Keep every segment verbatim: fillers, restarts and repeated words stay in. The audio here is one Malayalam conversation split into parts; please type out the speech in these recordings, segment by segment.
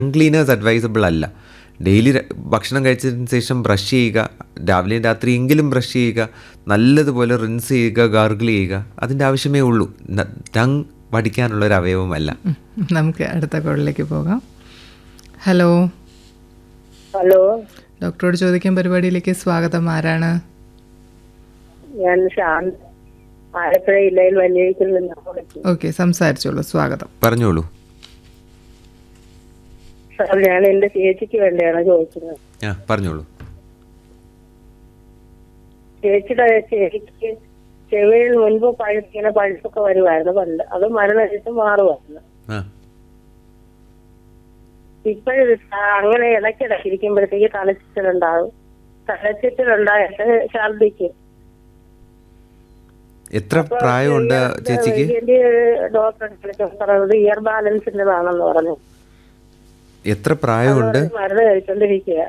ക്ലീനേഴ്സ് അഡ്വൈസബിൾ അല്ല. ഡെയിലി ഭക്ഷണം കഴിച്ചതിന് ശേഷം ബ്രഷ് ചെയ്യുക, രാവിലെയും രാത്രിയെങ്കിലും ബ്രഷ് ചെയ്യുക, നല്ലതുപോലെ റിൻസ് ചെയ്യുക, ഗാർഗിൾ ചെയ്യുക. അതിൻ്റെ ആവശ്യമേ ഉള്ളൂ. ടങ് വടിക്കാനുള്ളൊരു അവയവമല്ല. നമുക്ക് അടുത്ത കോളിലേക്ക് പോകാം. ഹലോ ഹലോ, ഡോക്ടറോട് ചോദിക്കാൻ പരിപാടിയിലേക്ക് സ്വാഗതം. ആരാണ്? ഞാൻ ശാന്ത്, ആലപ്പുഴ ജില്ലയിൽ വലിയഴിക്കൽ നിന്നാണ് വിളിക്കുന്നത്. ഓക്കെ, സംസാരിച്ചോളൂ. സ്വാഗതം. പറഞ്ഞോളൂ. സാർ, ഞാൻ എന്റെ ചേച്ചിക്ക് വേണ്ടിയാണ് ചോദിക്കുന്നത്. ആ പറഞ്ഞോളൂ. ചേച്ചിയുടെ ചേച്ചിക്ക് ചെവിയിൽ മുൻപ് പഴുത്തിങ്ങനെ പഴുപ്പൊക്കെ വരുമായിരുന്നു പണ്ട്. അത് മരുന്നടിച്ച് മാറുമായിരുന്നു. ആ ഇപ്പോഴും അങ്ങനെ ഇടയ്ക്കിടയ്ക്ക് ഇരിക്കുമ്പോഴത്തേക്ക് തലച്ചിട്ടലുണ്ടാകും. തലച്ചിട്ടലുണ്ടായിട്ട് ഛർദിക്കും. എത്ര പ്രായമുണ്ട് ചേച്ചിക്ക്? ഡോക്ടറെ പറഞ്ഞത് ഇയർ ബാലൻസിൻ്റെതാണെന്ന് പറഞ്ഞു. എത്ര പ്രായമുണ്ട്? മരുന്ന് കഴിച്ചോണ്ടിരിക്കുക.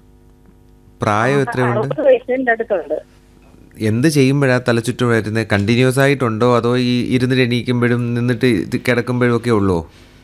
പ്രായം എത്രയുണ്ട്? അറുപത് വയസ്സിന്റെ അടുത്തുണ്ട്. എന്ത് ചെയ്യുമ്പോഴാണ് തലചുറ്റും വരുന്നത്? കണ്ടിന്യൂസ് ആയിട്ടുണ്ടോ അതോ ഈ ഇരുന്നിട്ട് എണീക്കുമ്പോഴും നിന്നിട്ട് ഇത് കിടക്കുമ്പോഴും ഒക്കെ ഉള്ളോ?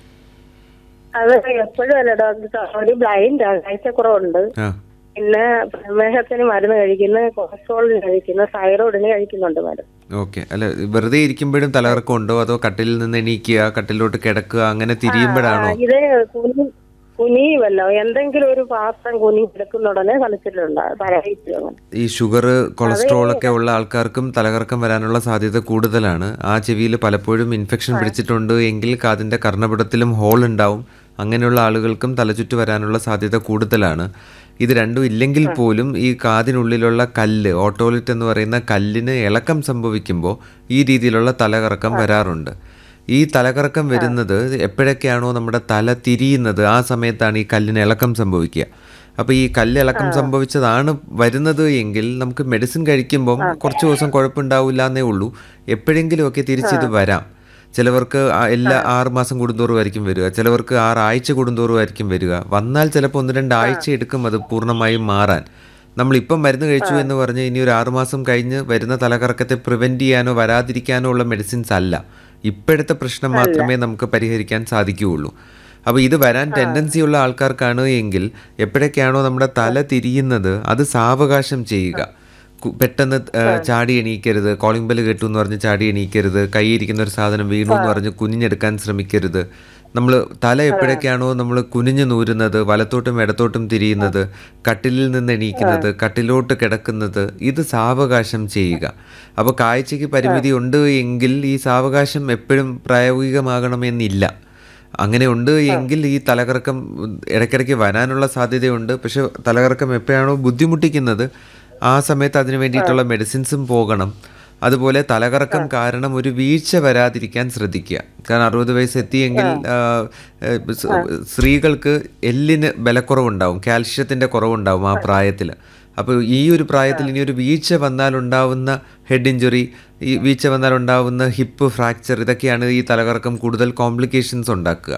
അത് എപ്പോഴും അല്ല ഡോക്ടർ. ഒരു ബ്ലൈൻഡ് ആണ്, കാഴ്ചക്കുറവുണ്ട്. ആ പിന്നെ പ്രമേഹത്തിന് മരുന്ന് കഴിക്കുന്ന, കൊളസ്ട്രോളിന് കഴിക്കുന്ന, തൈറോയിഡിന് കഴിക്കുന്നുണ്ട് മരുന്ന്. ഓക്കെ. അല്ല, വെറുതെ ഇരിക്കുമ്പോഴും തലകറക്കം ഉണ്ടോ അതോ കട്ടിലിൽ നിന്ന് എണീക്കുക, കട്ടിലോട്ട് കിടക്കുക, അങ്ങനെ തിരിയുമ്പോഴാണോ? ഇത് കുനി കുനിയുമല്ലോ, എന്തെങ്കിലും ഒരു പാത്രം കുനി എടുക്കുന്ന ഉടനെ തലച്ചിട്ടുണ്ടാകും, തലയിച്ചു. അങ്ങനെ ഈ ഷുഗർ, കൊളസ്ട്രോൾ ഒക്കെ ഉള്ള ആൾക്കാർക്കും തലകറക്കം വരാനുള്ള സാധ്യത കൂടുതലാണ്. ആ ചെവിയിൽ പലപ്പോഴും ഇൻഫെക്ഷൻ പിടിച്ചിട്ടുണ്ട് എങ്കിൽ കാതിൻ്റെ കർണപടത്തിലും ഹോൾ ഉണ്ടാവും. അങ്ങനെയുള്ള ആളുകൾക്കും തലചുറ്റ് വരാനുള്ള സാധ്യത കൂടുതലാണ്. ഇത് രണ്ടും ഇല്ലെങ്കിൽ പോലും ഈ കാതിനുള്ളിലുള്ള കല്ല്, ഓട്ടോലിറ്റ് എന്ന് പറയുന്ന കല്ലിന് ഇളക്കം സംഭവിക്കുമ്പോൾ ഈ രീതിയിലുള്ള തലകറക്കം വരാറുണ്ട്. ഈ തലകറക്കം വരുന്നത് എപ്പോഴൊക്കെയാണോ നമ്മുടെ തല തിരിയുന്നത് ആ സമയത്താണ് ഈ കല്ലിന് ഇളക്കം സംഭവിക്കുക. അപ്പോൾ ഈ കല്ല് ഇളക്കം സംഭവിച്ചതാണ് വരുന്നത് എങ്കിൽ നമുക്ക് മെഡിസിൻ കഴിക്കുമ്പം കുറച്ച് ദിവസം കുഴപ്പമുണ്ടാവില്ല എന്നേ ഉള്ളൂ. എപ്പോഴെങ്കിലുമൊക്കെ തിരിച്ചിത് വരാം. ചിലവർക്ക് എല്ലാ ആറ് മാസം കൂടുന്തോറും ആയിരിക്കും വരിക, ചിലവർക്ക് ആറാഴ്ച കൂടുന്തോറും ആയിരിക്കും വരിക. വന്നാൽ ചിലപ്പോൾ ഒന്ന് രണ്ടാഴ്ച എടുക്കും അത് പൂർണ്ണമായും മാറാൻ. നമ്മളിപ്പം മരുന്ന് കഴിച്ചു എന്ന് പറഞ്ഞ് ഇനി ഒരു ആറുമാസം കഴിഞ്ഞ് വരുന്ന തലകറക്കത്തെ പ്രിവെൻറ്റ് ചെയ്യാനോ വരാതിരിക്കാനോ ഉള്ള മെഡിസിൻസ് അല്ല. ഇപ്പോഴത്തെ പ്രശ്നം മാത്രമേ നമുക്ക് പരിഹരിക്കാൻ സാധിക്കുകയുള്ളൂ. അപ്പോൾ ഇത് വരാൻ ടെൻഡൻസി ഉള്ള ആൾക്കാർക്കാണ് എങ്കിൽ എപ്പോഴൊക്കെയാണോ നമ്മുടെ തല തിരിയുന്നത് അത് സാവകാശം ചെയ്യുക. പെട്ടെന്ന് ചാടി എണീക്കരുത്. കോളിംഗ് ബെല്ല് കേട്ടു എന്ന് പറഞ്ഞ് ചാടി എണീക്കരുത്. കൈയിരിക്കുന്ന ഒരു സാധനം വീണു എന്ന് പറഞ്ഞ് കുനിഞ്ഞെടുക്കാൻ ശ്രമിക്കരുത്. നമ്മൾ തല എപ്പോഴൊക്കെയാണോ നമ്മൾ കുനിഞ്ഞു നൂരുന്നത്, വലത്തോട്ടും ഇടത്തോട്ടും തിരിയുന്നത്, കട്ടിലിൽ നിന്ന് എണീക്കുന്നത്, കട്ടിലോട്ട് കിടക്കുന്നത്, ഇത് സാവകാശം ചെയ്യുക. അപ്പോൾ കാഴ്ചയ്ക്ക് പരിമിതി ഉണ്ട് എങ്കിൽ ഈ സാവകാശം എപ്പോഴും പ്രായോഗികമാകണമെന്നില്ല. അങ്ങനെ ഉണ്ട് എങ്കിൽ ഈ തലകറക്കം ഇടയ്ക്കിടയ്ക്ക് വരാനുള്ള സാധ്യതയുണ്ട്. പക്ഷെ തലകറക്കം എപ്പോഴാണോ ബുദ്ധിമുട്ടിക്കുന്നത് ആ സമയത്ത് അതിന് വേണ്ടിയിട്ടുള്ള മെഡിസിൻസും പോകണം. അതുപോലെ തലകറക്കം കാരണം ഒരു വീഴ്ച വരാതിരിക്കാൻ ശ്രദ്ധിക്കുക. കാരണം അറുപത് വയസ്സ് എത്തിയെങ്കിൽ സ്ത്രീകൾക്ക് എല്ലിന് ബലക്കുറവുണ്ടാവും, കാൽഷ്യത്തിൻ്റെ കുറവുണ്ടാവും ആ പ്രായത്തിൽ. അപ്പോൾ ഈ ഒരു പ്രായത്തിൽ ഇനി ഒരു വീഴ്ച വന്നാലുണ്ടാവുന്ന ഹെഡ് ഇഞ്ചുറി, ഈ വീഴ്ച വന്നാലുണ്ടാവുന്ന ഹിപ്പ് ഫ്രാക്ചർ, ഇതൊക്കെയാണ് ഈ തലകറക്കം കൂടുതൽ കോംപ്ലിക്കേഷൻസ് ഉണ്ടാക്കുക.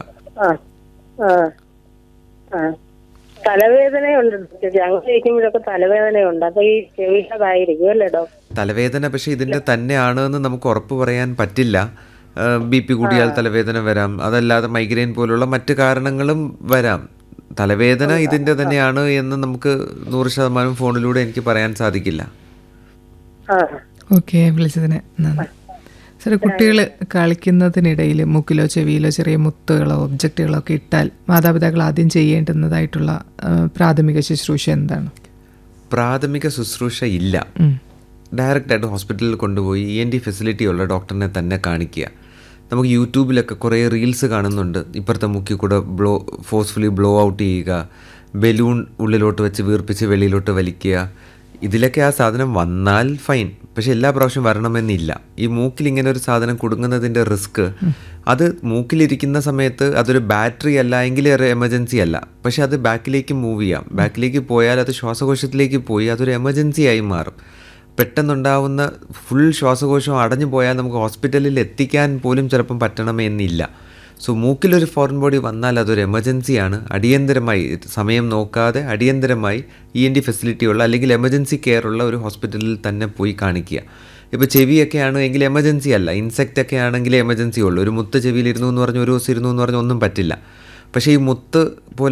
തലവേദനയുണ്ട്, അങ്ങനെ ഇരിക്കുമ്പോഴൊക്കെ തലവേദനയുണ്ട്. അപ്പൊ ഈ ചെവിയിലതായിരിക്കും അല്ലേ ഡോക്ടർ? തലവേദന പക്ഷേ ഇതിൻ്റെ തന്നെയാണ് എന്ന് നമുക്ക് ഉറപ്പ് പറയാൻ പറ്റില്ല. ബി പി കൂടിയാൽ തലവേദന വരാം, അതല്ലാതെ മൈഗ്രെയിൻ പോലുള്ള മറ്റു കാരണങ്ങളും വരാം. തലവേദന ഇതിൻ്റെ തന്നെയാണ് എന്ന് നമുക്ക് നൂറ് ശതമാനം ഫോണിലൂടെ എനിക്ക് പറയാൻ സാധിക്കില്ല. ഓക്കെ, വിളിച്ചതിന് നന്ദി. സാർ, കുട്ടികൾ കളിക്കുന്നതിനിടയിൽ മൂക്കിലോ ചെവിയിലോ ചെറിയ മുത്തുകളോ ഒബ്ജക്റ്റുകളോ ഒക്കെ ഇട്ടാൽ മാതാപിതാക്കൾ ആദ്യം ചെയ്യേണ്ടുന്നതായിട്ടുള്ള പ്രാഥമിക ശുശ്രൂഷ എന്താണ്? പ്രാഥമിക ശുശ്രൂഷ ഇല്ല. ഡയറക്റ്റായിട്ട് ഹോസ്പിറ്റലിൽ കൊണ്ടുപോയി ഇ എൻ ടി ഫെസിലിറ്റി ഉള്ള ഡോക്ടറിനെ തന്നെ കാണിക്കുക. നമുക്ക് യൂട്യൂബിലൊക്കെ കുറേ റീൽസ് കാണുന്നുണ്ട്. ഇപ്പുറത്തെ മുക്കിൽ കൂടെ ബ്ലോ ഫോഴ്സ്ഫുള്ളി ബ്ലോ ഔട്ട് ചെയ്യുക, ബലൂൺ ഉള്ളിലോട്ട് വെച്ച് വീർപ്പിച്ച് വെളിയിലോട്ട് വലിക്കുക. ഇതിലൊക്കെ ആ സാധനം വന്നാൽ ഫൈൻ, പക്ഷെ എല്ലാ പ്രാവശ്യം വരണമെന്നില്ല. ഈ മൂക്കിൽ ഇങ്ങനെ ഒരു സാധനം കുടുങ്ങുന്നതിൻ്റെ റിസ്ക്, അത് മൂക്കിലിരിക്കുന്ന സമയത്ത് അതൊരു ബാറ്ററി അല്ല എങ്കിൽ ഒരു എമർജൻസി അല്ല. പക്ഷെ അത് ബാക്കിലേക്ക് മൂവ് ചെയ്യാം. ബാക്കിലേക്ക് പോയാൽ അത് ശ്വാസകോശത്തിലേക്ക് പോയി അതൊരു എമർജൻസി ആയി മാറും. പെട്ടെന്നുണ്ടാവുന്ന ഫുൾ ശ്വാസകോശം അടഞ്ഞു പോയാൽ നമുക്ക് ഹോസ്പിറ്റലിൽ എത്തിക്കാൻ പോലും ചിലപ്പം പറ്റണമെന്നില്ല. സോ മൂക്കിലൊരു ഫോറിൻ ബോഡി വന്നാൽ അതൊരു എമർജൻസിയാണ്. അടിയന്തരമായി, സമയം നോക്കാതെ അടിയന്തരമായി ഇ എൻ ഡി ഫെസിലിറ്റി ഉള്ള അല്ലെങ്കിൽ എമർജൻസി കെയർ ഉള്ള ഒരു ഹോസ്പിറ്റലിൽ തന്നെ പോയി കാണിക്കുക. ഇപ്പോൾ ചെവിയൊക്കെ ആണെങ്കിൽ എമർജൻസി അല്ല, ഇൻസെക്റ്റ് ഒക്കെ ആണെങ്കിൽ എമർജൻസി ഉള്ളൂ. ഒരു മുത്ത് ചെവിയിൽ ഇരുന്നു എന്ന് പറഞ്ഞ് ഒരു ദിവസം ഇരുന്നു എന്ന് പറഞ്ഞാൽ ഒന്നും പറ്റില്ല. പക്ഷേ ഈ മുത്ത് പോലെ